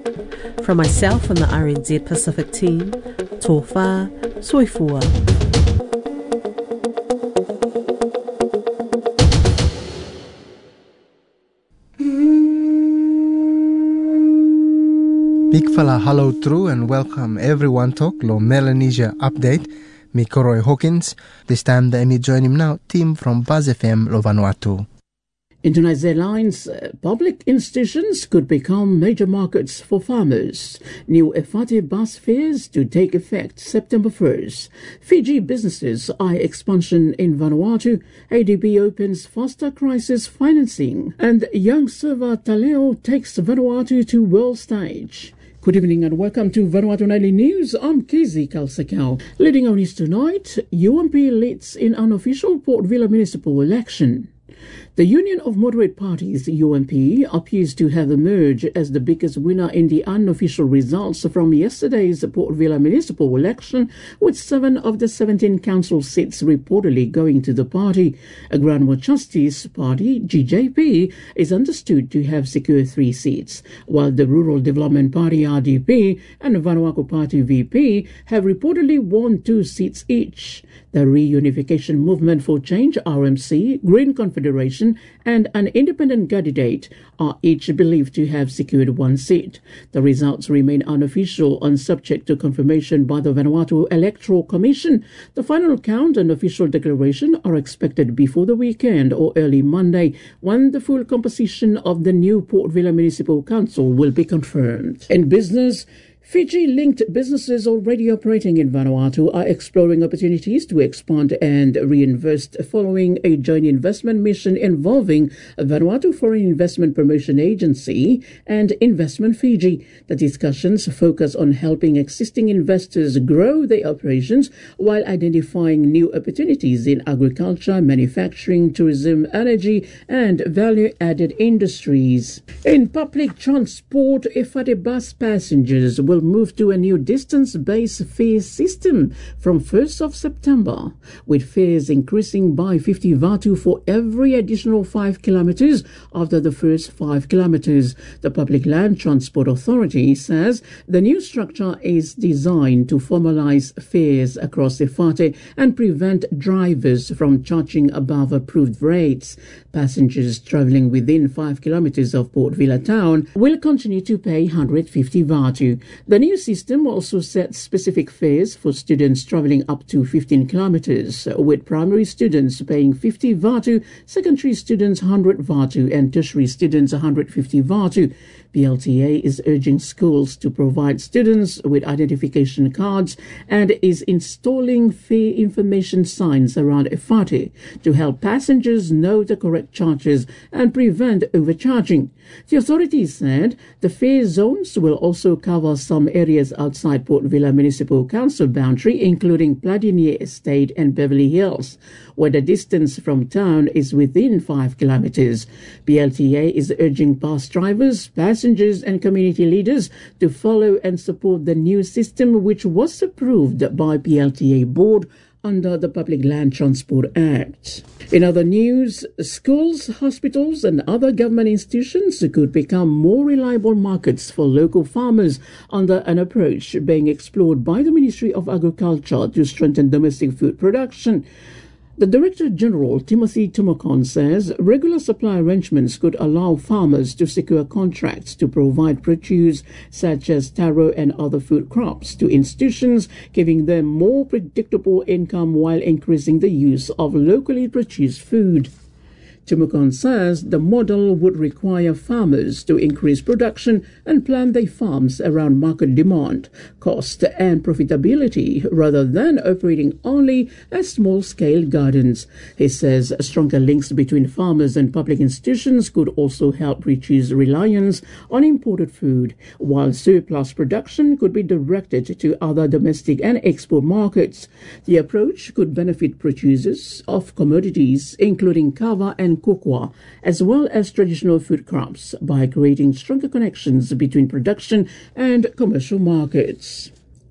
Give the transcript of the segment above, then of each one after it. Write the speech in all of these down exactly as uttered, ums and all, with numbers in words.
From myself and the R N Z Pacific team, Tōwha, Soifua. Big fella hello true and welcome everyone talk lo Melanesia update. Me Koroi Hawkins. This time the me join him now team from Buzz F M lo Vanuatu. International Airlines uh, public institutions could become major markets for farmers. New E F A T E bus fares to take effect September first. Fiji businesses eye expansion in Vanuatu. A D B opens faster crisis financing. And young server Taleo takes Vanuatu to world stage. Good evening and welcome to Vanuatu Nightly News. I'm Kizzy Kalsakau. Leading on news tonight, U M P leads in unofficial Port Vila municipal election. The Union of Moderate Parties, U M P, appears to have emerged as the biggest winner in the unofficial results from yesterday's Port Vila municipal election, with seven of the seventeen council seats reportedly going to the party. A Granville Justice Party, G J P, is understood to have secured three seats, while the Rural Development Party, R D P, and Vanuatu Party, V P, have reportedly won two seats each. The Reunification Movement for Change, R M C, Green Confederation, and an independent candidate are each believed to have secured one seat. The results remain unofficial and subject to confirmation by the Vanuatu Electoral Commission. The final count and official declaration are expected before the weekend or early Monday, when the full composition of the new Port Vila Municipal Council will be confirmed. In business, Fiji-linked businesses already operating in Vanuatu are exploring opportunities to expand and reinvest following a joint investment mission involving Vanuatu Foreign Investment Promotion Agency and Investment Fiji. The discussions focus on helping existing investors grow their operations while identifying new opportunities in agriculture, manufacturing, tourism, energy, and value-added industries. In public transport, E F A T E bus passengers will move to a new distance-based fare system from first of September, with fares increasing by fifty Vatu for every additional five kilometers after the first five kilometers. The Public Land Transport Authority says the new structure is designed to formalize fares across E F A T E and prevent drivers from charging above approved rates. Passengers travelling within five kilometers of Port Vila town will continue to pay one hundred fifty Vatu. The new system also sets specific fares for students travelling up to fifteen kilometers, with primary students paying fifty Vatu, secondary students one hundred Vatu, and tertiary students one hundred fifty Vatu. P L T A is urging schools to provide students with identification cards and is installing fare information signs around E F A T E to help passengers know the correct charges and prevent overcharging. The authorities said the fare zones will also cover some areas outside Port Vila Municipal Council boundary, including Pladinier Estate and Beverly Hills, where the distance from town is within five kilometers. P L T A is urging bus drivers, passengers and community leaders to follow and support the new system, which was approved by P L T A board under the Public Land Transport Act. In other news, schools, hospitals and other government institutions could become more reliable markets for local farmers under an approach being explored by the Ministry of Agriculture to strengthen domestic food production. The Director General, Timothy Tumokon, says regular supply arrangements could allow farmers to secure contracts to provide produce such as taro and other food crops to institutions, giving them more predictable income while increasing the use of locally produced food. Tumokon says the model would require farmers to increase production and plan their farms around market demand, cost and profitability rather than operating only as small-scale gardens. He says stronger links between farmers and public institutions could also help reduce reliance on imported food, while surplus production could be directed to other domestic and export markets. The approach could benefit producers of commodities including kava and cocoa, as well as traditional food crops, by creating stronger connections between production and commercial markets.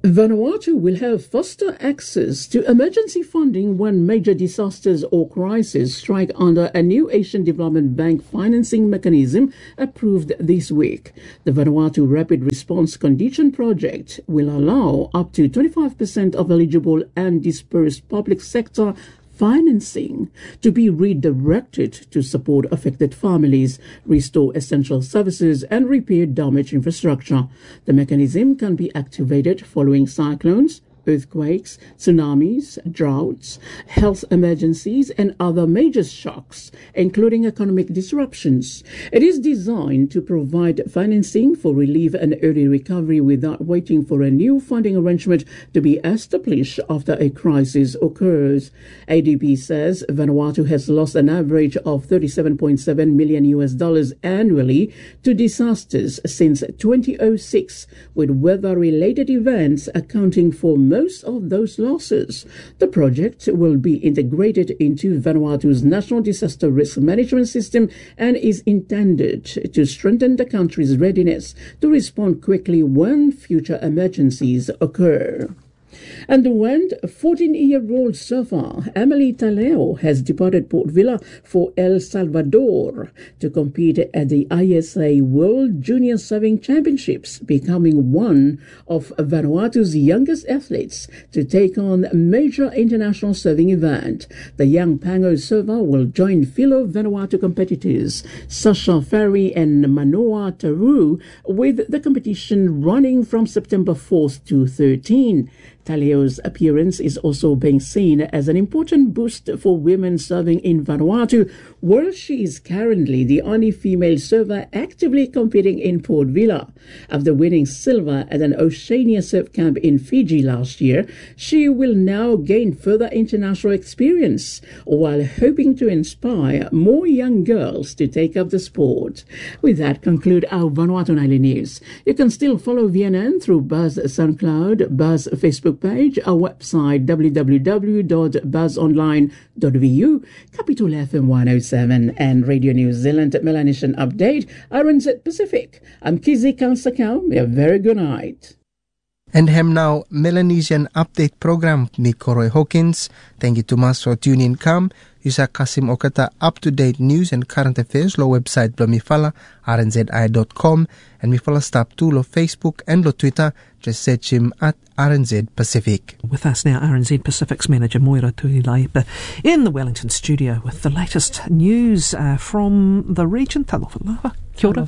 Vanuatu will have faster access to emergency funding when major disasters or crises strike under a new Asian Development Bank financing mechanism approved this week. The Vanuatu Rapid Response Condition Project will allow up to twenty-five percent of eligible and dispersed public sector financing to be redirected to support affected families, restore essential services, and repair damaged infrastructure. The mechanism can be activated following cyclones, earthquakes, tsunamis, droughts, health emergencies, and other major shocks, including economic disruptions. It is designed to provide financing for relief and early recovery without waiting for a new funding arrangement to be established after a crisis occurs. A D B says Vanuatu has lost an average of thirty-seven point seven million U S dollars annually to disasters since twenty oh six, with weather-related events accounting for most of those losses. The project will be integrated into Vanuatu's National Disaster Risk Management System and is intended to strengthen the country's readiness to respond quickly when future emergencies occur. And when fourteen-year-old surfer Emily Taleo has departed Port Vila for El Salvador to compete at the I S A World Junior Surfing Championships, becoming one of Vanuatu's youngest athletes to take on a major international surfing event. The young Pango surfer will join fellow Vanuatu competitors Sasha Ferry and Manoa Taru, with the competition running from September fourth to thirteenth. Taleo's appearance is also being seen as an important boost for women surfing in Vanuatu, where she is currently the only female surfer actively competing in Port Vila. After winning silver at an Oceania Surf Camp in Fiji last year, she will now gain further international experience while hoping to inspire more young girls to take up the sport. With that, conclude our Vanuatu Nightly News. You can still follow V N N through Buzz SoundCloud, Buzz Facebook page, our website w w w dot buzz online dot v u, Capital F M one oh seven, and Radio New Zealand Melanesian Update, R N Z Pacific. I'm Kizzy Kalsakau. A very good night. And hem now Melanesian Update program ni Koroi Hawkins. Thank you to mas for tuning in. Come, Yusa Kasim Okata up-to-date news and current affairs lo website lo mifala r n z i dot com, and mifala stop to lo Facebook and lo Twitter. Just search him at R N Z Pacific. With us now, R N Z Pacific's manager Moira Tuilaipa in the Wellington studio with the latest news uh, from the region. Talofa Kia ora.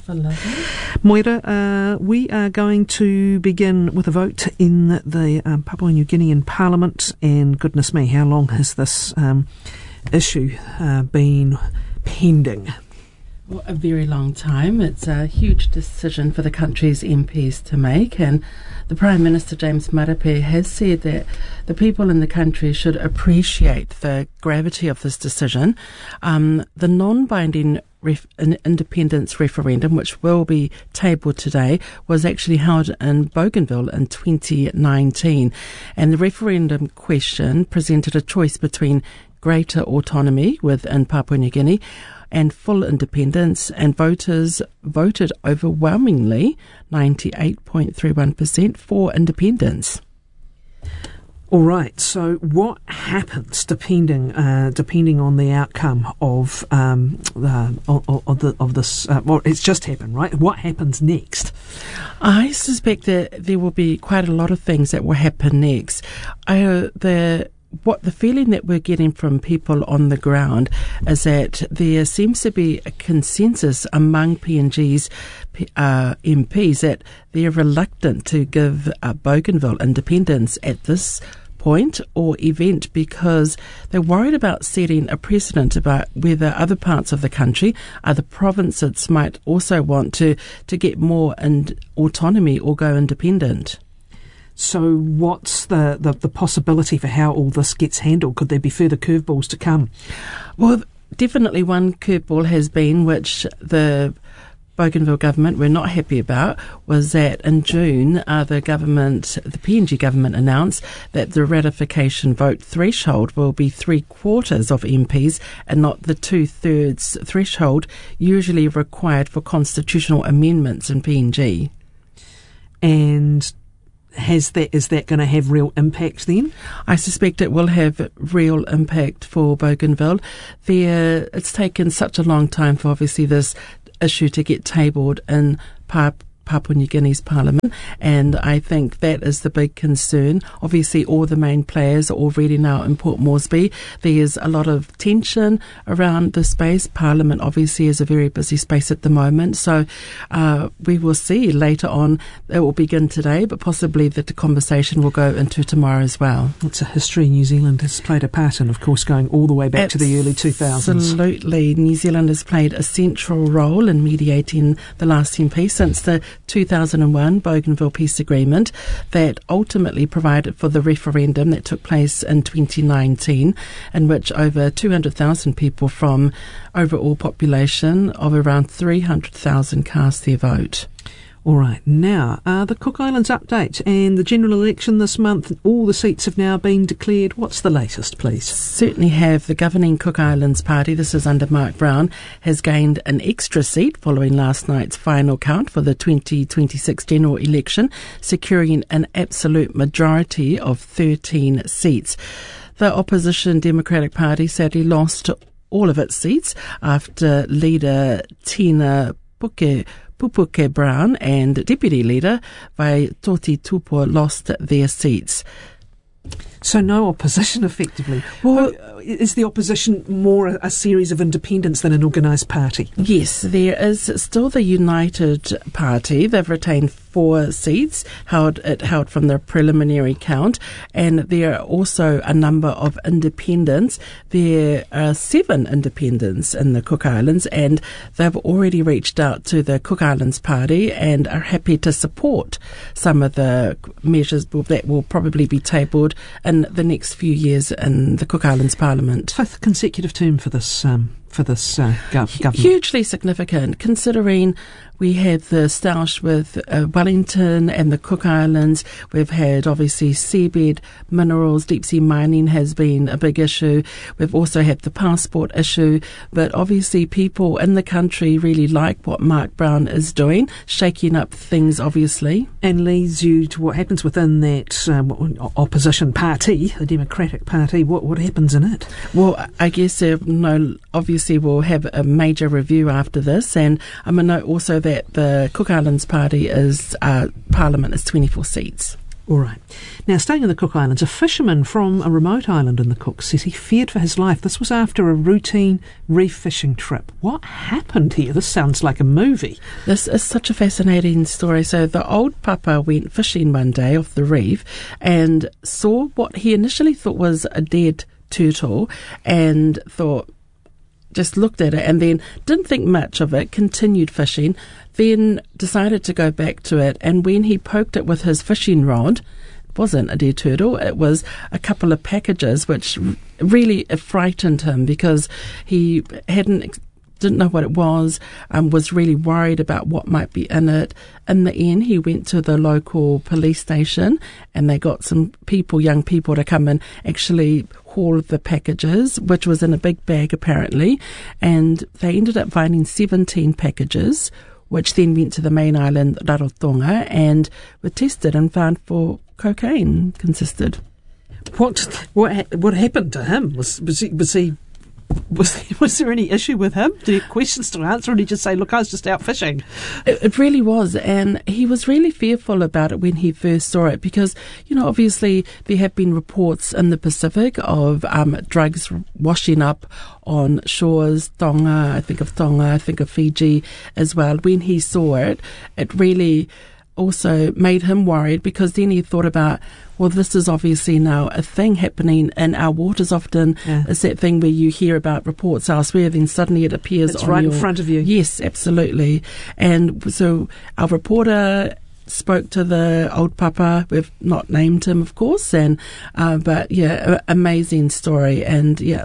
Moira, uh, we are going to begin with a vote in the um, Papua New Guinean Parliament, and goodness me, how long has this um, issue uh, been pending? Well, a very long time. It's a huge decision for the country's M Ps to make, and the Prime Minister James Marape has said that the people in the country should appreciate the gravity of this decision. Um, the non-binding ref- independence referendum, which will be tabled today, was actually held in Bougainville in twenty nineteen, and the referendum question presented a choice between greater autonomy within Papua New Guinea and full independence, and voters voted overwhelmingly, ninety-eight point three one percent, for independence. All right. So, what happens depending uh, depending on the outcome of um, the of, of the of this? Uh, well, it's just happened, right? What happens next? I suspect that there will be quite a lot of things that will happen next. Uh, the What the feeling that we're getting from people on the ground is that there seems to be a consensus among P N G's uh, M Ps that they're reluctant to give uh, Bougainville independence at this point or event because they're worried about setting a precedent about whether other parts of the country, other provinces might also want to, to get more in autonomy or go independent. So what's the, the, the possibility for how all this gets handled? Could there be further curveballs to come? Well, definitely one curveball has been, which the Bougainville government were not happy about, was that in June uh, the government, the P N G government announced that the ratification vote threshold will be three quarters of M Ps and not the two-thirds threshold usually required for constitutional amendments in P N G. And has that is that going to have real impact then? I suspect it will have real impact for Bougainville. There, it's taken such a long time for obviously this issue to get tabled in Papua Papua New Guinea's parliament, and I think that is the big concern. Obviously, all the main players are already now in Port Moresby. There's a lot of tension around the space. Parliament obviously is a very busy space at the moment, so uh, we will see later on. It will begin today, but possibly that the conversation will go into tomorrow as well. It's a history New Zealand has played a part in, of course, going all the way back Absolutely. to the early two thousands. Absolutely. New Zealand has played a central role in mediating the lasting peace since the two thousand one Bougainville Peace Agreement that ultimately provided for the referendum that took place in twenty nineteen, in which over two hundred thousand people from overall population of around three hundred thousand cast their vote. All right, now, uh, the Cook Islands update and the general election this month, all the seats have now been declared. What's the latest, please? Certainly have. The governing Cook Islands Party, this is under Mark Brown, has gained an extra seat following last night's final count for the twenty twenty-six general election, securing an absolute majority of thirteen seats. The opposition Democratic Party sadly lost all of its seats after leader Tina Puke Pupuke Brown and Deputy Leader Vai Toti Tupo lost their seats. So no opposition, effectively. Well, is the opposition more a, a series of independents than an organised party? Yes, there is still the United Party. They've retained four seats, held it held from the preliminary count, and there are also a number of independents. There are seven independents in the Cook Islands, and they've already reached out to the Cook Islands Party and are happy to support some of the measures that will probably be tabled in the next few years in the Cook Islands Parliament. Fifth consecutive term for this um, for this uh, gov- government. Hugely significant, considering we had the stoush with uh, Wellington and the Cook Islands. We've had, obviously, seabed minerals. Deep sea mining has been a big issue. We've also had the passport issue. But obviously, people in the country really like what Mark Brown is doing, shaking up things, obviously. And leads you to what happens within that um, opposition party, the Democratic Party. What what happens in it? Well, I guess, uh, no, obviously, we'll have a major review after this. And I'm going to note also that the Cook Islands Party is, uh, Parliament is twenty-four seats. All right. Now, staying in the Cook Islands, a fisherman from a remote island in the Cook says he feared for his life. This was after a routine reef fishing trip. What happened here? This sounds like a movie. This is such a fascinating story. So the old papa went fishing one day off the reef and saw what he initially thought was a dead turtle and thought, just looked at it and then didn't think much of it, continued fishing, then decided to go back to it. And when he poked it with his fishing rod, it wasn't a dead turtle, it was a couple of packages, which really frightened him because he hadn't didn't know what it was, um, was really worried about what might be in it. In the end, he went to the local police station and they got some people, young people, to come and actually haul the packages, which was in a big bag apparently, and they ended up finding seventeen packages, which then went to the main island, Rarotonga, and were tested and found for cocaine consisted. What what what happened to him? Was was he was he Was, was there any issue with him? Did he have questions to answer, or did he just say, look, I was just out fishing? It, it really was, and he was really fearful about it when he first saw it because, you know, obviously there have been reports in the Pacific of um, drugs washing up on shores, Tonga, I think of Tonga, I think of Fiji as well. When he saw it, it really also made him worried because then he thought about, well, this is obviously now a thing happening in our waters. Often yeah. It's that thing where you hear about reports elsewhere, then suddenly it appears it's on right your, in front of you. Yes, absolutely. And so our reporter spoke to the old papa. We've not named him, of course, and uh, but yeah, amazing story, and yeah.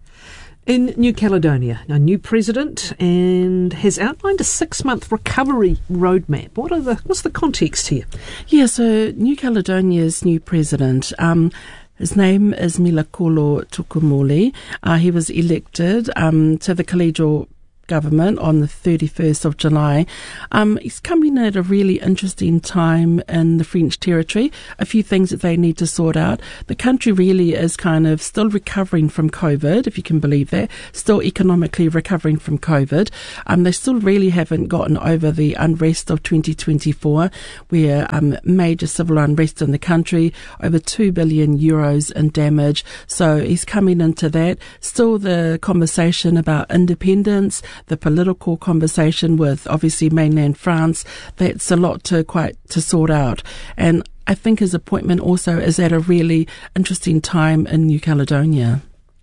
In New Caledonia, a new president and has outlined a six-month recovery roadmap. What are the what's the context here? Yeah, so New Caledonia's new president, um, his name is Milakolo Tukumuli. Uh, he was elected um, to the collegial government on the thirty-first of July. Um, he's coming in at a really interesting time in the French territory. A few things that they need to sort out. The country really is kind of still recovering from COVID, if you can believe that, still economically recovering from COVID. Um, they still really haven't gotten over the unrest of twenty twenty-four, where um, major civil unrest in the country, over two billion euros in damage. So he's coming into that. Still the conversation about independence, the political conversation with obviously mainland France. That's a lot to quite to sort out. And I think his appointment also is at a really interesting time in New Caledonia.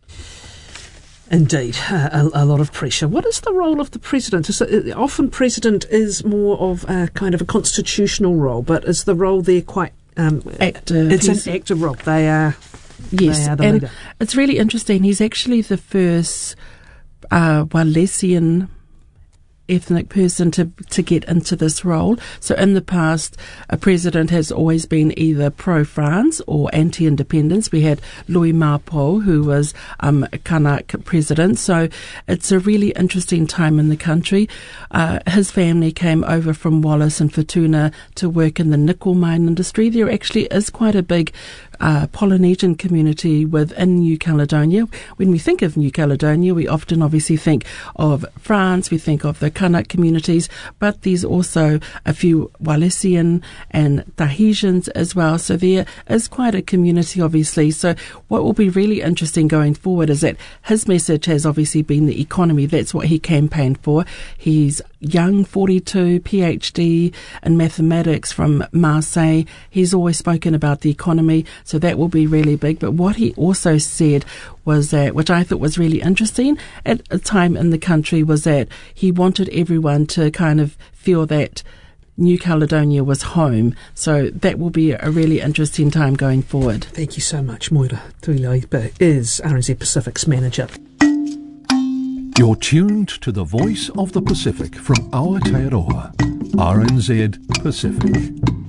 Indeed, uh, a, a lot of pressure. What is the role of the president? Is it, often president is more of a kind of a constitutional role, but is the role there quite um, active? It's He's, an active role. They are, yes, they are the and leader. It's really interesting. He's actually the first uh, Walesian ethnic person to to get into this role. So in the past, a president has always been either pro-France or anti-independence. We had Louis Mappo, who was um, a Kanak president. So it's a really interesting time in the country. Uh, his family came over from Wallace and Futuna to work in the nickel mine industry. There actually is quite a big Uh, Polynesian community within New Caledonia. When we think of New Caledonia, we often obviously think of France, we think of the Kanak communities, but there's also a few Walesian and Tahitians as well. So there is quite a community, obviously. So what will be really interesting going forward is that his message has obviously been the economy. That's what he campaigned for. He's young, forty-two, PhD in mathematics from Marseille. He's always spoken about the economy, so that will be really big. But what he also said was that, which I thought was really interesting at a time in the country, was that he wanted everyone to kind of feel that New Caledonia was home. So that will be a really interesting time going forward. Thank you so much. Moira Tuilaipa is R N Z Pacific's manager. You're tuned to the voice of the Pacific from Aotearoa, R N Z Pacific.